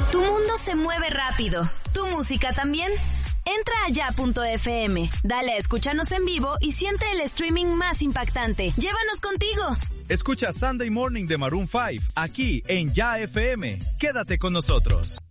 Tu mundo se mueve rápido. ¿Tu música también? Entra a ya.fm, dale a escúchanos en vivo y siente el streaming más impactante. ¡Llévanos contigo! Escucha Sunday Morning de Maroon 5, aquí en Ya FM. Quédate con nosotros.